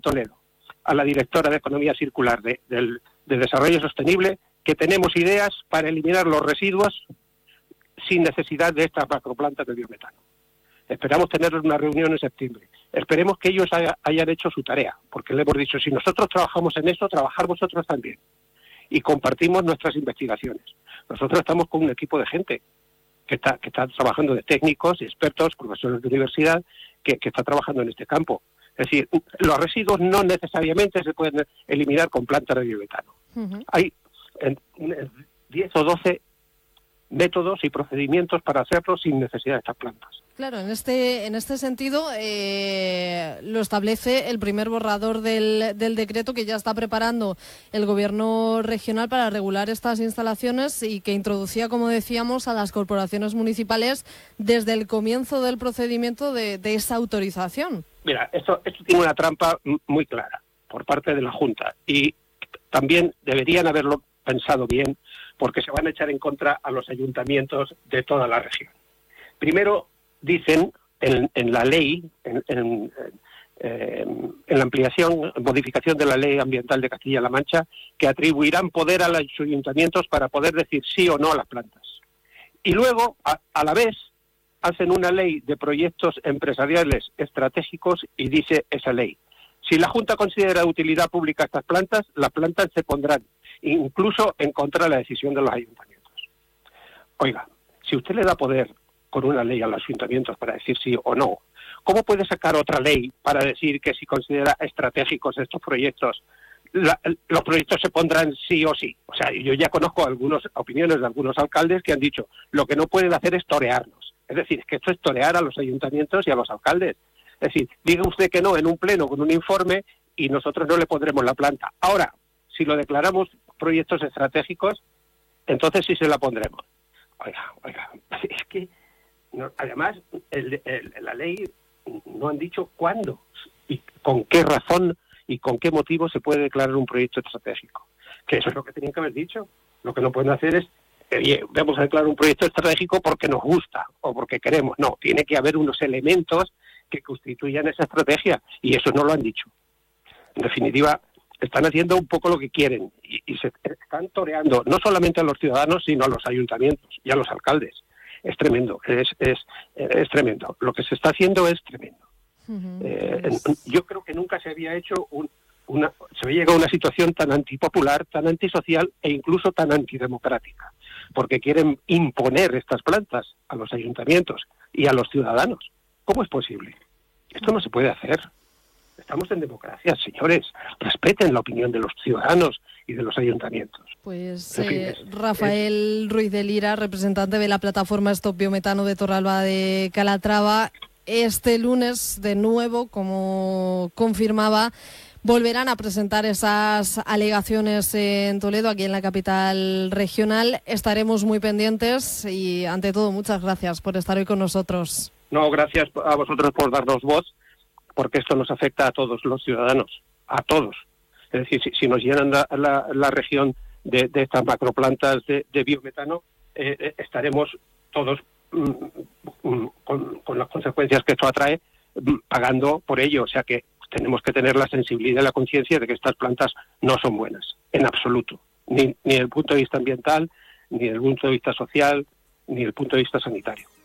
Toledo a la directora de Economía Circular de Desarrollo Sostenible que tenemos ideas para eliminar los residuos sin necesidad de estas macroplantas de biometano. Esperamos tener una reunión en septiembre. Esperemos que ellos hayan hecho su tarea, porque le hemos dicho, si nosotros trabajamos en eso, trabajar vosotros también. Y compartimos nuestras investigaciones. Nosotros estamos con un equipo de gente que está trabajando, de técnicos, expertos, profesores de universidad, que está trabajando en este campo. Es decir, los residuos no necesariamente se pueden eliminar con plantas de biometano. Uh-huh. Hay 10 o 12 métodos y procedimientos para hacerlo sin necesidad de estas plantas. Claro, en este sentido lo establece el primer borrador del decreto que ya está preparando el Gobierno regional para regular estas instalaciones y que introducía, como decíamos, a las corporaciones municipales desde el comienzo del procedimiento de esa autorización. Mira, esto tiene una trampa muy clara por parte de la Junta y también deberían haberlo pensado bien porque se van a echar en contra a los ayuntamientos de toda la región. Primero, dicen en la ley, en la modificación de la ley ambiental de Castilla-La Mancha, que atribuirán poder a los ayuntamientos para poder decir sí o no a las plantas. Y luego, a la vez, hacen una ley de proyectos empresariales estratégicos y dice esa ley: si la Junta considera de utilidad pública estas plantas, las plantas se pondrán, incluso en contra de la decisión de los ayuntamientos. Oiga, si usted le da poder con una ley a los ayuntamientos para decir sí o no, ¿cómo puede sacar otra ley para decir que si considera estratégicos estos proyectos, los proyectos se pondrán sí o sí? O sea, yo ya conozco algunas opiniones de algunos alcaldes que han dicho, lo que no pueden hacer es torearnos. Es decir, es que esto es torear a los ayuntamientos y a los alcaldes. Es decir, diga usted que no en un pleno con un informe y nosotros no le pondremos la planta. Ahora, si lo declaramos proyectos estratégicos, entonces sí se la pondremos. Oiga, es que no, además la ley no han dicho cuándo y con qué razón y con qué motivo se puede declarar un proyecto estratégico. Que eso es lo que tenían que haber dicho. Lo que no pueden hacer es, vamos a declarar un proyecto estratégico porque nos gusta o porque queremos. No, tiene que haber unos elementos que constituyan esa estrategia y eso no lo han dicho. En definitiva, están haciendo un poco lo que quieren y se están toreando no solamente a los ciudadanos, sino a los ayuntamientos y a los alcaldes. Es tremendo, es tremendo. Lo que se está haciendo es tremendo. Yo creo que nunca se había hecho se había llegado a una situación tan antipopular, tan antisocial e incluso tan antidemocrática, porque quieren imponer estas plantas a los ayuntamientos y a los ciudadanos. ¿Cómo es posible? Esto no se puede hacer. Estamos en democracia, señores. Respeten la opinión de los ciudadanos y de los ayuntamientos. Pues Rafael Ruiz de Lira, representante de la plataforma Stop Biometano de Torralba de Calatrava, este lunes, de nuevo, como confirmaba, volverán a presentar esas alegaciones en Toledo, aquí en la capital regional. Estaremos muy pendientes y, ante todo, muchas gracias por estar hoy con nosotros. No, gracias a vosotros por darnos voz, porque esto nos afecta a todos los ciudadanos, a todos. Es decir, si nos llenan la región de estas macroplantas de biometano, estaremos todos con las consecuencias que esto atrae, pagando por ello. O sea que tenemos que tener la sensibilidad y la conciencia de que estas plantas no son buenas, en absoluto. Ni desde el punto de vista ambiental, ni desde el punto de vista social, ni desde el punto de vista sanitario.